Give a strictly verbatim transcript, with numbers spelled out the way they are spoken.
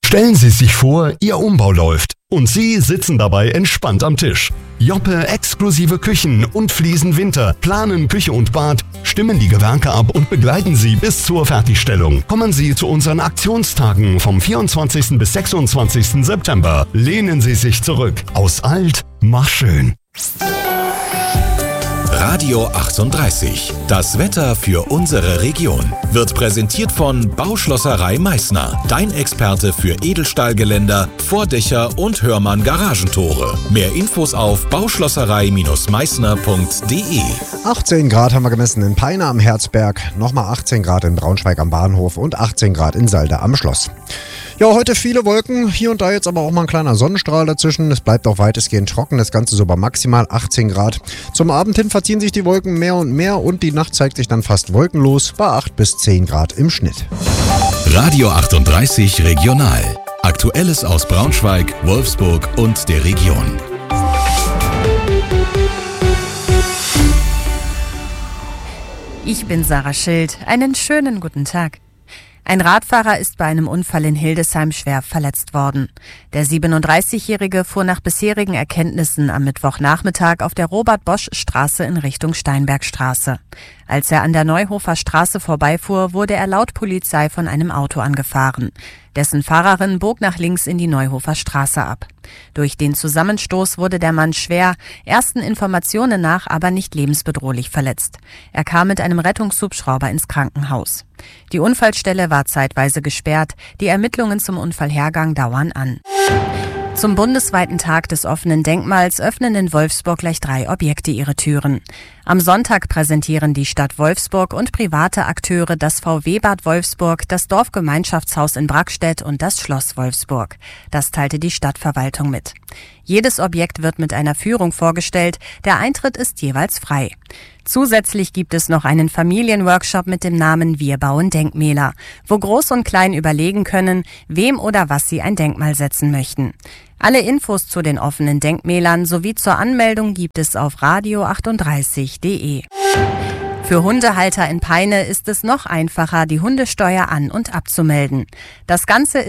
Stellen Sie sich vor, Ihr Umbau läuft und Sie sitzen dabei entspannt am Tisch. Joppe exklusive Küchen und Fliesen Winter planen Küche und Bad, stimmen die Gewerke ab und begleiten Sie bis zur Fertigstellung. Kommen Sie zu unseren Aktionstagen vom vierundzwanzigsten bis sechsundzwanzigsten September. Lehnen Sie sich zurück. Aus alt, mach schön. Radio achtunddreißig. Das Wetter für unsere Region wird präsentiert von Bauschlosserei Meißner. Dein Experte für Edelstahlgeländer, Vordächer und Hörmann Garagentore. Mehr Infos auf bauschlosserei Meißner punkt de. achtzehn Grad haben wir gemessen in Peine am Herzberg, nochmal achtzehn Grad in Braunschweig am Bahnhof und achtzehn Grad in Salde am Schloss. Ja, heute viele Wolken, hier und da jetzt aber auch mal ein kleiner Sonnenstrahl dazwischen. Es bleibt auch weitestgehend trocken, das Ganze so bei maximal achtzehn Grad. Zum Abend hin verziehen sich die Wolken mehr und mehr und die Nacht zeigt sich dann fast wolkenlos bei acht bis zehn Grad im Schnitt. Radio achtunddreißig Regional. Aktuelles aus Braunschweig, Wolfsburg und der Region. Ich bin Sarah Schild. Einen schönen guten Tag. Ein Radfahrer ist bei einem Unfall in Hildesheim schwer verletzt worden. Der siebenunddreißigjährige fuhr nach bisherigen Erkenntnissen am Mittwochnachmittag auf der Robert-Bosch-Straße in Richtung Steinbergstraße. Als er an der Neuhofer Straße vorbeifuhr, wurde er laut Polizei von einem Auto angefahren. Dessen Fahrerin bog nach links in die Neuhofer Straße ab. Durch den Zusammenstoß wurde der Mann schwer, ersten Informationen nach aber nicht lebensbedrohlich verletzt. Er kam mit einem Rettungshubschrauber ins Krankenhaus. Die Unfallstelle war zeitweise gesperrt. Die Ermittlungen zum Unfallhergang dauern an. Zum bundesweiten Tag des offenen Denkmals öffnen in Wolfsburg gleich drei Objekte ihre Türen. Am Sonntag präsentieren die Stadt Wolfsburg und private Akteure das V W-Bad Wolfsburg, das Dorfgemeinschaftshaus in Brackstedt und das Schloss Wolfsburg. Das teilte die Stadtverwaltung mit. Jedes Objekt wird mit einer Führung vorgestellt. Der Eintritt ist jeweils frei. Zusätzlich gibt es noch einen Familienworkshop mit dem Namen Wir bauen Denkmäler, wo Groß und Klein überlegen können, wem oder was sie ein Denkmal setzen möchten. Alle Infos zu den offenen Denkmälern sowie zur Anmeldung gibt es auf radio achtunddreißig punkt de. Für Hundehalter in Peine ist es noch einfacher, die Hundesteuer an- und abzumelden. Das Ganze